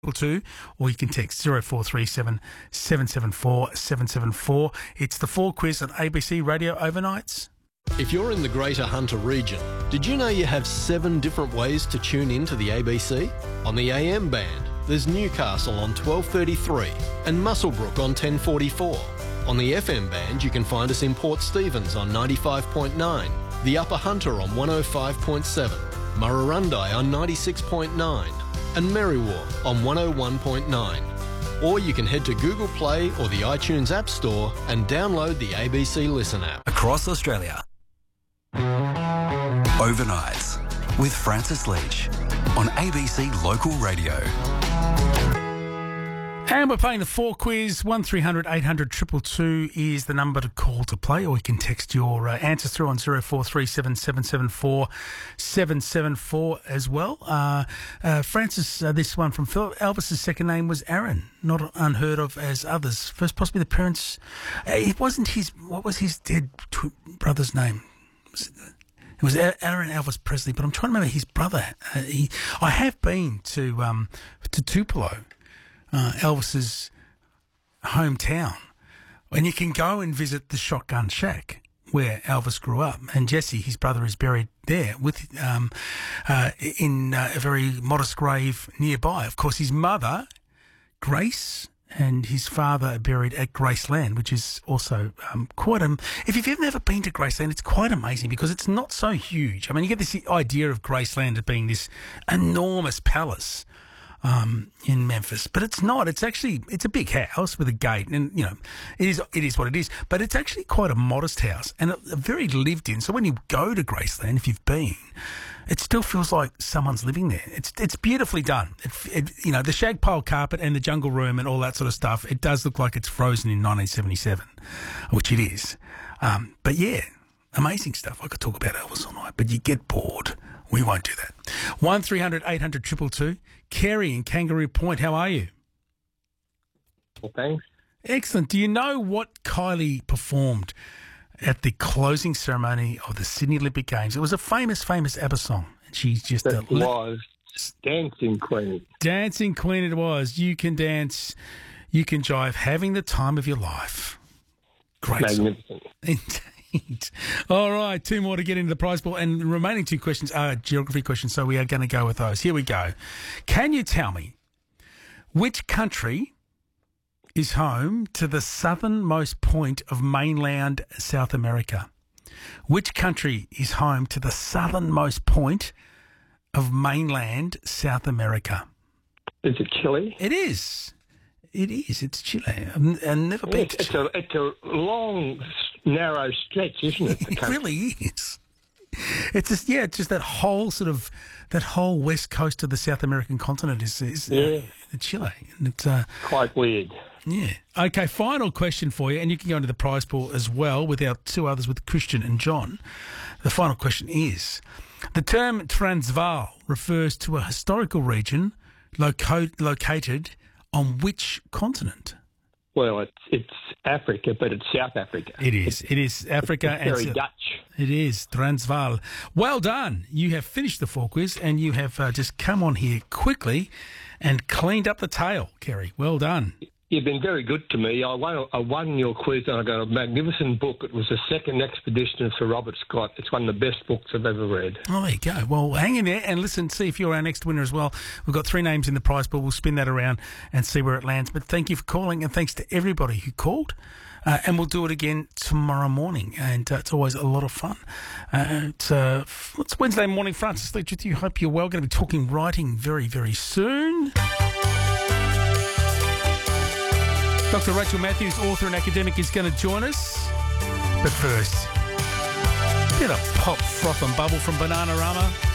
2, or you can text 0437 774 774. It's the Fall Quiz on ABC Radio Overnights. If you're in the Greater Hunter region, did you know you have 7 different ways to tune in to the ABC? On the AM band, there's Newcastle on 1233 and Muswellbrook on 1044. On the FM band, you can find us in Port Stephens on 95.9, the Upper Hunter on 105.7, Murrurundi on 96.9 and Merriwa on 101.9. Or you can head to Google Play or the iTunes App Store and download the ABC Listen app. Across Australia. Overnights with Francis Leach on ABC Local Radio. And we're playing the Fall Quiz. 1300 800 222 is the number to call to play, or you can text your answers through on 0437 774 774 as well. Francis, this one from Phil. Elvis's second name was Aaron, not unheard of as others. First, possibly the parents. It wasn't his. What was his dead brother's name? It was Aaron Elvis Presley, but I'm trying to remember his brother. I have been to Tupelo, Elvis's hometown, and you can go and visit the Shotgun Shack where Elvis grew up, and Jesse, his brother, is buried there with in a very modest grave nearby. Of course, his mother, Grace, and his father are buried at Graceland, which is also quite if you've never been to Graceland, it's quite amazing because it's not so huge. I mean, you get this idea of Graceland as being this enormous palace in Memphis, but it's not. It's a big house with a gate, and it is what it is. But it's actually quite a modest house and a very lived in. So when you go to Graceland, if you've been, it still feels like someone's living there. It's beautifully done. The shag pile carpet and the jungle room and all that sort of stuff. It does look like it's frozen in 1977, which it is. But yeah, amazing stuff. I could talk about Elvis all night, but you get bored. We won't do that. 1300 800 222. Kerry in Kangaroo Point, how are you? Well, thanks. Excellent. Do you know what Kylie performed at the closing ceremony of the Sydney Olympic Games? It was a famous ABBA song. And she's just was Dancing Queen. Dancing Queen it was. You can dance, you can jive, having the time of your life. Great Magnificent. song. Indeed. All right, 2 more to get into the prize pool, and the remaining 2 questions are geography questions, so we are going to go with those. Here we go. Can you tell me which country is home to the southernmost point of mainland South America? Which country is home to the southernmost point of mainland South America? Is it Chile? It is. It is. It's Chile. I've never been to Chile. It's a long, narrow stretch, isn't it? It really is. It's just that whole west coast of the South American continent is Chile. And it's quite weird. Yeah. Okay, final question for you, and you can go into the prize pool as well with our 2 others with Christian and John. The final question is, the term Transvaal refers to a historical region located on which continent? Well, it's Africa, but it's South Africa. It is. It is Africa. It's very Dutch. It is, Transvaal. Well done. You have finished the Fall Quiz, and you have just come on here quickly and cleaned up the tail, Kerry. Well done. You've been very good to me. I won your quiz, and I got a magnificent book. It was the second expedition of Sir Robert Scott. It's one of the best books I've ever read. Oh, there you go. Well, hang in there and listen, see if you're our next winner as well. We've got 3 names in the prize pool. We'll spin that around and see where it lands. But thank you for calling, and thanks to everybody who called. And we'll do it again tomorrow morning, and it's always a lot of fun. It's Wednesday morning. Francis Leach with you. Hope you're well. Going to be talking writing very, very soon. Dr. Rachel Matthews, author and academic, is going to join us. But first, a bit of pop, froth and bubble from Bananarama.